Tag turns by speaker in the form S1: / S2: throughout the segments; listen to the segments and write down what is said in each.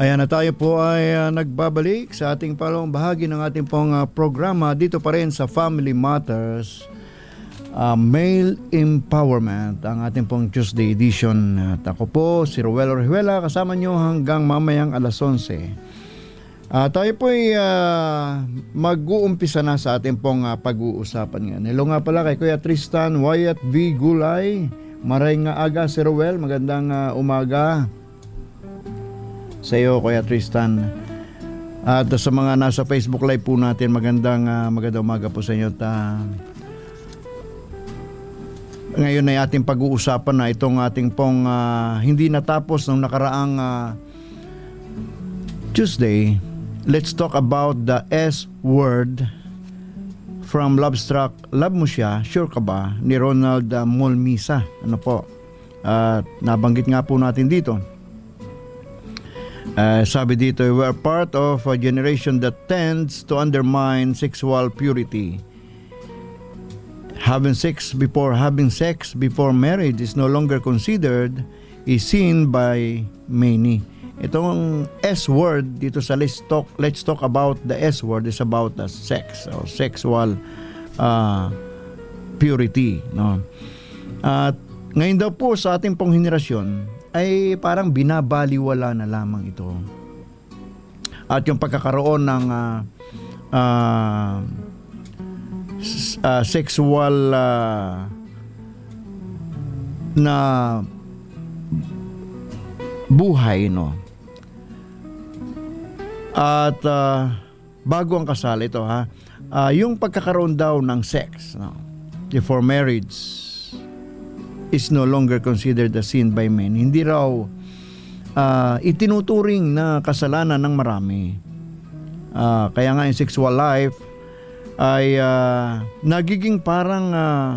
S1: Ayan na tayo po ay nagbabalik sa ating palong bahagi ng ating pong programa dito pa rin sa Family Matters, Male Empowerment, ang ating pong Tuesday edition. At ako po si Roel Orihuela, kasama nyo hanggang mamayang alas 11. Tayo po ay mag-uumpisa na sa ating pong pag-uusapan ngayon. Hello nga pala kay Kuya Tristan Wyatt V. Gulay. Maray nga aga si Roel, magandang umaga sa iyo, Kuya Tristan. At sa mga nasa Facebook Live po natin, magandang umaga po sa inyo. Ngayon ay ating pag-uusapan na itong ating pong hindi natapos nung nakaraang Tuesday. Let's talk about the S word from Love Struck, Love Mo Siya, Sure Ka Ba, ni Ronald Molmisa. Ano po? Nabanggit nga po natin dito. Sabi dito, we are part of a generation that tends to undermine sexual purity. Having sex before marriage is no longer considered a sin by many. Itong S word dito sa let's talk about the S word is about the sex or sexual purity, no? At ngayon daw po sa ating pong henerasyon ay parang binabaliwala na lamang ito. At yung pagkakaroon ng sexual na buhay, no? At bago ang kasal ito, yung pagkakaroon daw ng sex, no, before marriage is no longer considered a sin by men. Hindi raw itinuturing na kasalanan ng marami. Kaya nga yung sexual life ay nagiging parang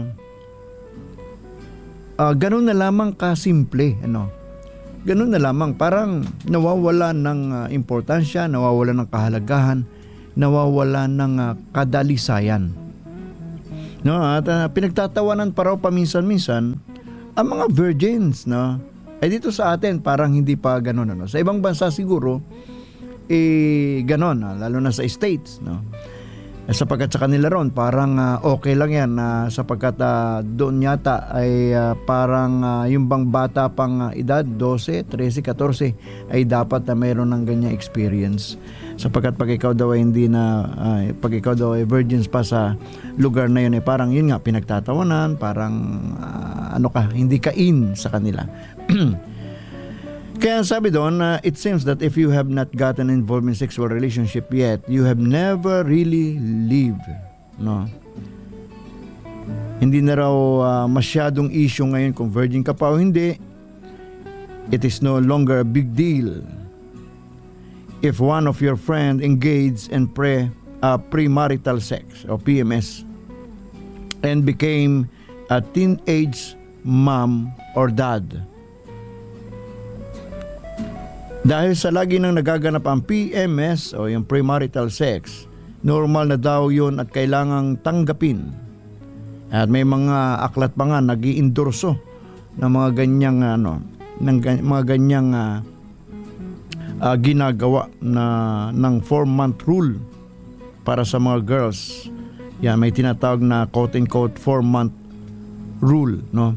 S1: ganun na lamang kasimple, ano? Ganun na lamang, parang nawawala ng importansya, nawawala ng kahalagahan, nawawala ng kadalisayan. No, at pinagtatawanan pa raw paminsan-minsan ang mga virgins, no? Dito sa atin parang hindi pa ganoon, ano. Sa ibang bansa siguro ganoon, lalo na sa States, no? Sapagkat sa kanila ron parang okay lang yan, sapagkat doon yata ay parang yung bang bata pang edad 12, 13, 14 ay dapat na mayroon ng ganyang experience. Sapagkat pag ikaw daw ay pag ikaw daw ay virgins pa sa lugar na yun, parang yun nga pinagtatawanan, parang hindi ka in sa kanila. Kaya sabi doon, it seems that if you have not gotten involved in sexual relationship yet, you have never really lived, no? Hindi na raw masyadong issue ngayon kung virgin ka pa o hindi. It is no longer a big deal if one of your friends engaged in premarital sex o PMS and became a teenage mom or dad. Dahil sa lagi nang nagaganap ang PMS o yung premarital sex, normal na daw yun at kailangang tanggapin. At may mga aklat pa nga nag-iendorso ng mga ganyang ginagawa ng 4-month rule para sa mga girls. Yan, may tinatawag na quote-unquote 4-month rule, no?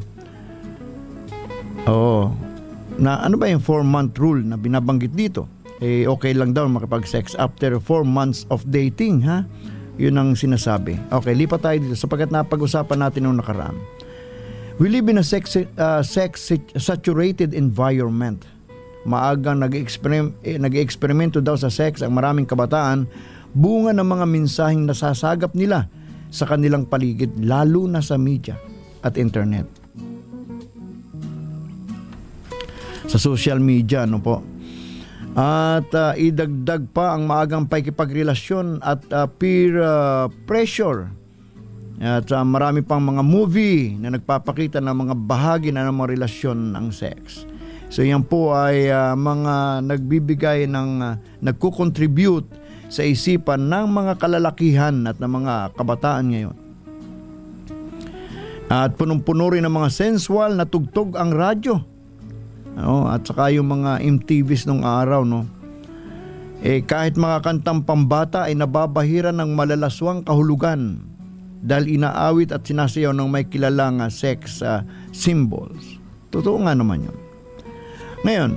S1: Oo. Na ano ba yung 4-month rule na binabanggit dito? Okay lang daw makipag-sex after 4 months of dating, ha? Yun ang sinasabi. Okay, lipat tayo dito sapagkat napag-usapan natin nung nakaraan. We live in a sex-saturated environment. Maagang nag-eksperimento daw sa sex ang maraming kabataan, bunga ng mga mensaheng nasasagap nila sa kanilang paligid, lalo na sa media at internet. Sa social media, no po. At idagdag pa ang maagang pakikipagrelasyon at peer pressure. At marami pang mga movie na nagpapakita ng mga bahagi na ng mga relasyon ng sex. So yan po ay mga nagbibigay ng nagko-contribute sa isipan ng mga kalalakihan at ng mga kabataan ngayon. At punong-puno rin ng mga sensual na tugtog ang radyo. At saka yung mga MTVs nung araw, no? Kahit mga kantang pambata ay nababahira ng malalaswang kahulugan dahil inaawit at sinasayaw ng may kilalang sex symbols. Totoo nga naman yun. Ngayon,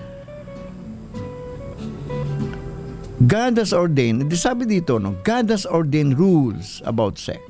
S1: God has ordained, sabi dito, no, God has ordained rules about sex.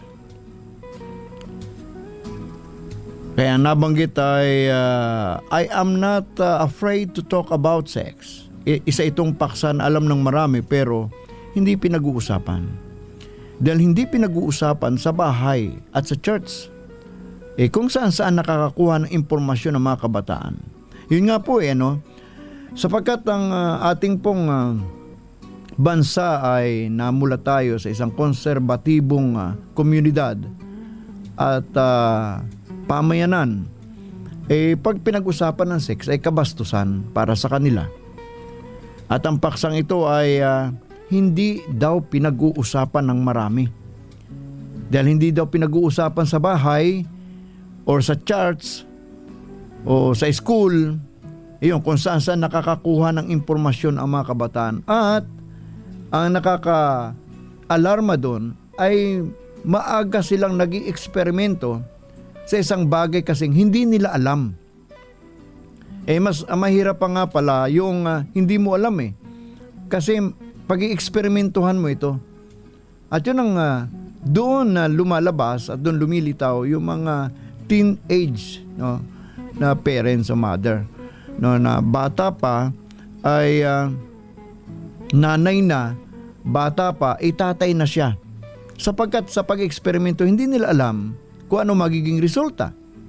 S1: Kaya nabanggit ay, I am not afraid to talk about sex. Isa itong paksa na alam ng marami pero hindi pinag-uusapan. Dahil hindi pinag-uusapan sa bahay at sa church. Kung saan nakakakuha ng impormasyon ng mga kabataan. Yun nga po no? Sapagkat ang ating pong bansa ay namula tayo sa isang konserbatibong komunidad at pamayanan. Pag pinag-usapan ng sex ay kabastusan para sa kanila. At ang paksang ito ay hindi daw pinag-uusapan ng marami. Dahil hindi daw pinag-uusapan sa bahay or sa church o sa school, kung saan nakakakuha ng impormasyon ang mga kabataan. At ang nakaka-alarma doon ay maaga silang nag-i-eksperimento sa isang bagay kasing hindi nila alam. Mas mahirap pa nga pala yung hindi mo alam Kasi pag-i-eksperimentuhan mo ito. At yun ang doon na lumalabas at doon lumilitaw yung mga teenage na parents o mother. Na bata pa ay nanay na, bata pa, tatay na siya. Sapagkat sa pag-eksperimento, hindi nila alam kung ano magiging resulta.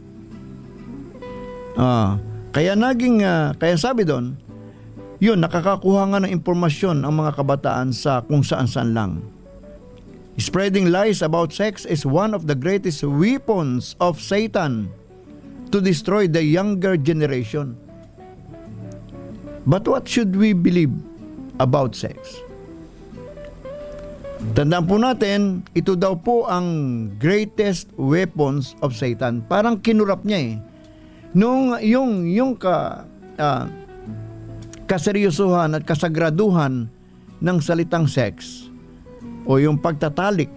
S1: Kaya sabi doon, yun, nakakakuha nga ng impormasyon ang mga kabataan sa kung saan-saan lang. Spreading lies about sex is one of the greatest weapons of Satan to destroy the younger generation. But what should we believe about sex? Tandaan po natin, ito daw po ang greatest weapons of Satan. Parang kinurap niya yung kaseryosohan at kasagraduhan ng salitang sex o yung pagtatalik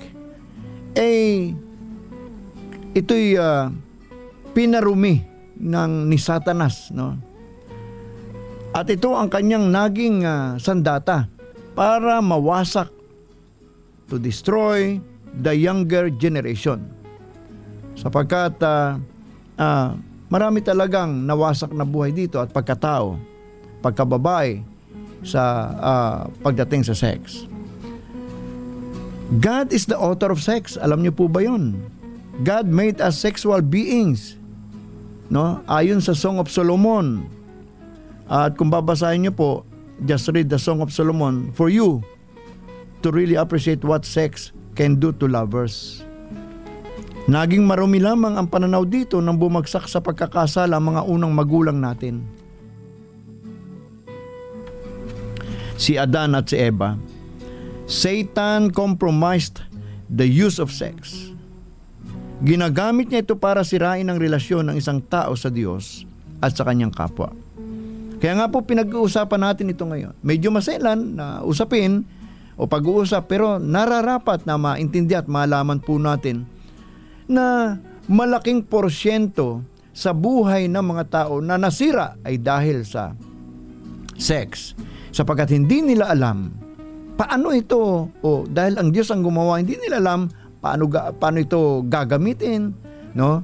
S1: ito'y pinarumi ni Satanas, no? At ito ang kanyang naging sandata para mawasak, to destroy the younger generation. Sapagkat marami talagang nawasak na buhay dito at pagkatao, pagkababae sa pagdating sa sex. God is the author of sex. Alam niyo po ba yun? God made us sexual beings. No? Ayon sa Song of Solomon. At kung babasahin niyo po, just read the Song of Solomon for you to really appreciate what sex can do to lovers. Naging marumi lamang ang pananaw dito nang bumagsak sa pagkakasala ang mga unang magulang natin. Si Adan at si Eva. Satan compromised the use of sex. Ginagamit niya ito para sirain ang relasyon ng isang tao sa Diyos at sa kanyang kapwa. Kaya nga po pinag-uusapan natin ito ngayon. Medyo maselan na usapin o pag-uusap pero nararapat na maintindihan at malaman po natin na malaking porsyento sa buhay ng mga tao na nasira ay dahil sa sex. Sapagkat hindi nila alam paano ito, dahil ang Diyos ang gumawa, hindi nila alam paano ito gagamitin, no?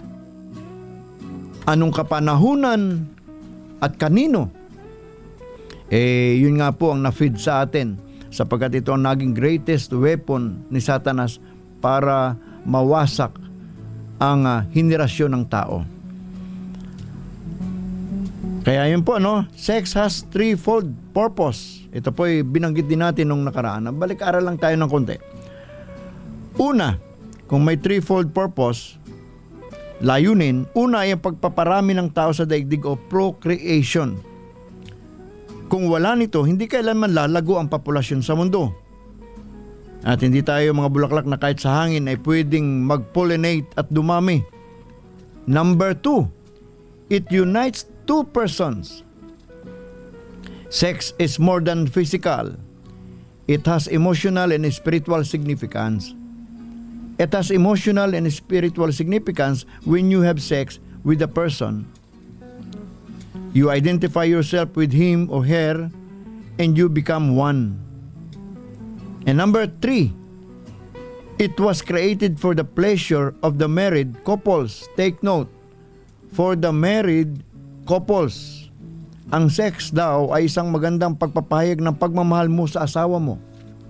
S1: Anong kapanahunan at kanino? Yun nga po ang na-feed sa atin, sapagkat ito ang naging greatest weapon ni Satanas para mawasak ang henerasyon ng tao. Kaya yun po, sex has threefold purpose. Ito po ay binanggit din natin nung nakaraan. Balik-aral lang tayo ng konti. Una, kung may threefold purpose, layunin, una ay ang pagpaparami ng tao sa daigdig o procreation. Kung wala nito, hindi kailanman lalago ang populasyon sa mundo. At hindi tayo mga bulaklak na kahit sa hangin ay pwedeng mag-pollinate at dumami. Number 2, it unites two persons. Sex is more than physical. It has emotional and spiritual significance. It has emotional and spiritual significance when you have sex with a person. You identify yourself with him or her and you become one. And number 3, it was created for the pleasure of the married couples. Take note, for the married couples. Ang sex daw ay isang magandang pagpapahayag ng pagmamahal mo sa asawa mo.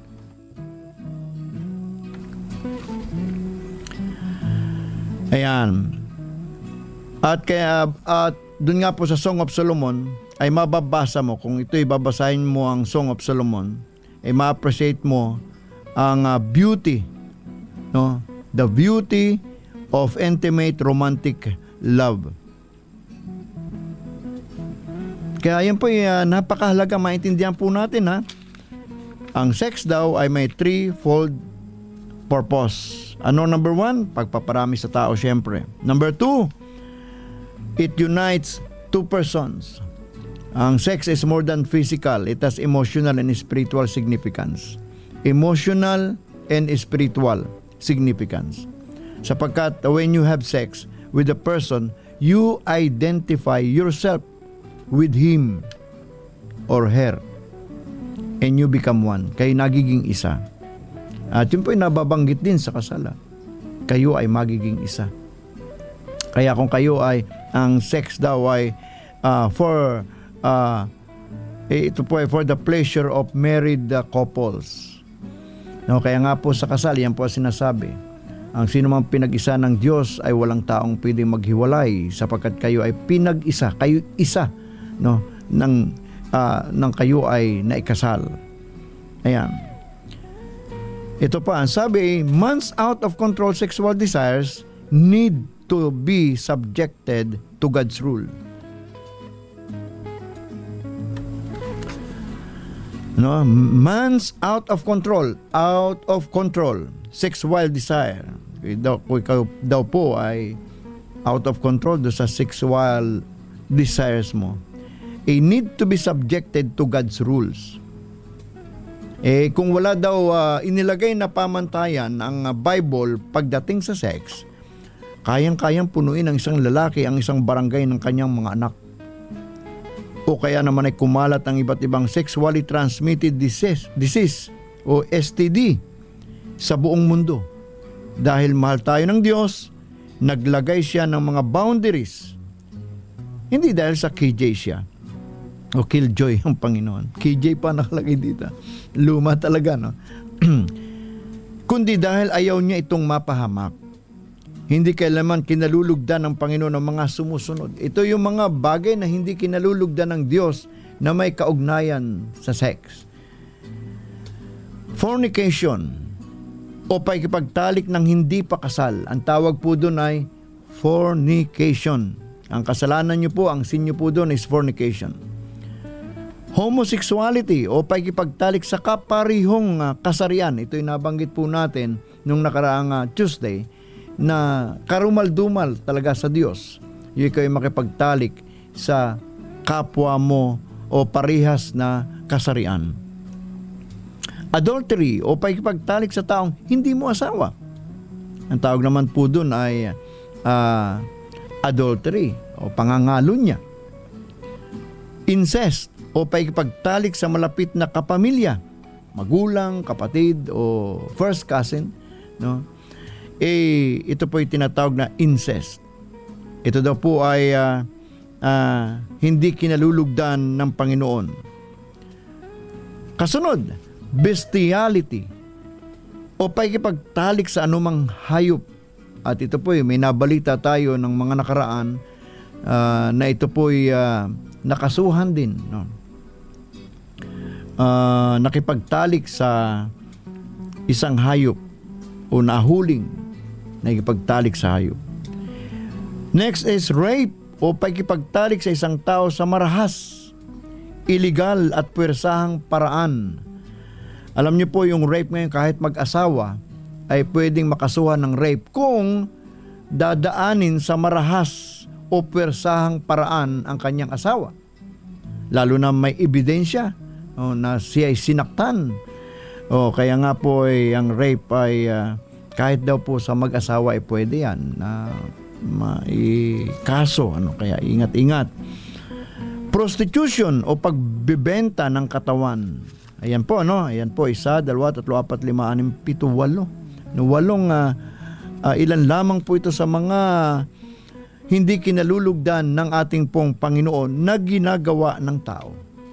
S1: Ayan. At dun nga po sa Song of Solomon ay mababasa mo, kung ito'y babasahin mo ang Song of Solomon, ay ma-appreciate mo ang beauty, no? The beauty of intimate romantic love. Kaya yan po napakahalaga maintindihan po natin, ha. Ang sex daw ay may 3-fold purpose. Ano number 1? Pagpaparami sa tao, syempre. Number 2, it unites two persons. Ang sex is more than physical. It has emotional and spiritual significance. Emotional and spiritual significance. Sapagkat when you have sex with a person, you identify yourself with him or her and you become one. Kayo nagiging isa. At yun po ay nababanggit din sa kasala. Kayo ay magiging isa. Kaya kung kayo ay, ang sex daw ay ito po ay for the pleasure of married couples. No, kaya nga po sa kasal, yan po sinasabi. Ang sino mang pinag-isa ng Diyos ay walang taong pwedeng maghiwalay sapagkat kayo ay pinag-isa. Kayo isa, no, nang kayo ay naikasal. Ayan. Ito pa, ang sabi, man's out of control sexual desires need to be subjected to God's rule. No, man's out of control sexual desire. Ikaw daw po ay out of control do sa sexual desires mo. Need to be subjected to God's rules. Kung wala daw inilagay na pamantayan ang Bible pagdating sa sex, kayang-kayang punuin ng isang lalaki ang isang barangay ng kanyang mga anak. O kaya naman ay kumalat ang iba't ibang sexually transmitted disease o STD sa buong mundo. Dahil mahal tayo ng Diyos, naglagay siya ng mga boundaries. Hindi dahil sa KJ siya o killjoy ang Panginoon. KJ pa nakalagay dito. Luma talaga, no? Kundi dahil ayaw niya itong mapahamak. Hindi kailanman kinalulugdan ng Panginoon ng mga sumusunod. Ito yung mga bagay na hindi kinalulugdan ng Diyos na may kaugnayan sa sex. Fornication o pakikipagtalik ng hindi pa kasal. Ang tawag po doon ay fornication. Ang kasalanan nyo po, ang sin nyo po doon is fornication. Homosexuality o pakikipagtalik sa kaparihong kasarian. Ito'y nabanggit po natin nung nakaraang Tuesday na karumal-dumal talaga sa Diyos. Yung ikaw ay makipagtalik sa kapwa mo o parihas na kasarian. Adultery o pakikipagtalik sa taong hindi mo asawa. Ang tawag naman po doon ay adultery o pangangalo niya. Incest o pakikipagtalik sa malapit na kapamilya, magulang, kapatid o first cousin, no? Ito po ay tinatawag na incest. Ito daw po ay hindi kinalulugdan ng Panginoon. Kasunod, bestiality o pakikipagtalik sa anumang hayop. At ito po ay may nabalita tayo ng mga nakaraan na ito po ay nakasuhan din, no? Nakipagtalik sa isang hayop o nahuling nakipagtalik sa hayop. Next is rape o pakikipagtalik sa isang tao sa marahas, illegal at puwersahang paraan. Alam niyo po yung rape ngayon kahit mag-asawa ay pwedeng makasuhan ng rape kung dadaanin sa marahas o puwersahang paraan ang kanyang asawa. lalo na may ebidensya na siya ay sinaktan. Kaya nga po ang rape ay kahit daw po sa mag-asawa ay pwede yan na kaso. Kaya ingat-ingat. Prostitution o pagbebenta ng katawan. Ayan po, Ayan po, 1, 2, 3, 4, 5, 6, 7, 8. Walong ilan lamang po ito sa mga hindi kinalulugdan ng ating pong Panginoon na ginagawa ng tao.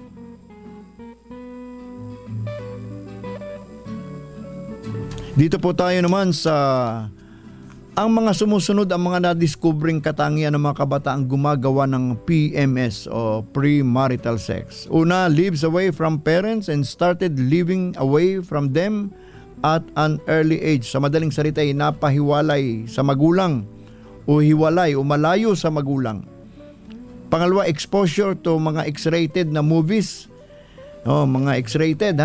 S1: Dito po tayo naman sa ang mga sumusunod, ang mga na-discovering katangian ng mga kabataang gumagawa ng PMS o premarital sex. Una, lives away from parents and started living away from them at an early age. Sa madaling salita ay napahiwalay sa magulang o hiwalay o malayo sa magulang. Pangalawa, exposure to mga X-rated na movies. Mga X-rated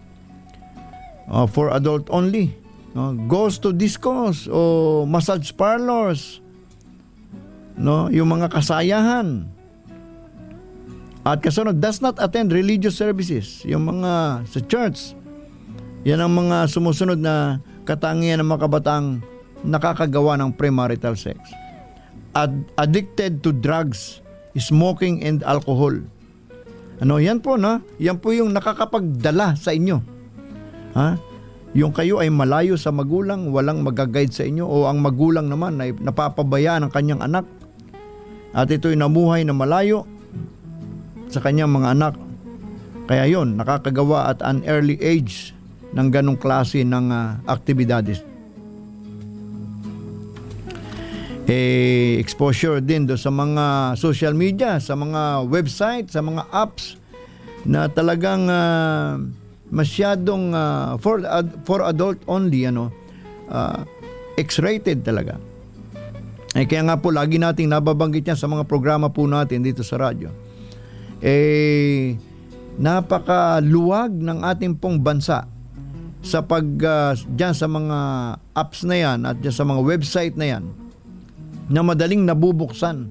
S1: for adult only. Goes to discos o massage parlors. Yung mga kasayahan. At kasunod, does not attend religious services. Yung mga sa church. Yan ang mga sumusunod na katangian ng mga kabataang nakakagawa ng premarital sex. Addicted to drugs, smoking and alcohol. Yan po, Yan po yung nakakapagdala sa inyo. Yung kayo ay malayo sa magulang, walang mag-guide sa inyo, o ang magulang naman ay napapabayaan ng kanyang anak at ito'y namuhay na malayo sa kanyang mga anak. Kaya yon, nakakagawa at an early age ng ganong klase ng aktibidades. Exposure din do sa mga social media, sa mga website, sa mga apps na talagang masyadong for adult only, X-rated talaga. Kaya nga po lagi nating nababanggit yan sa mga programa po natin dito sa radyo. Napakaluwag ng ating pong bansa sa dyan sa mga apps na yan at dyan sa mga website na yan na madaling nabubuksan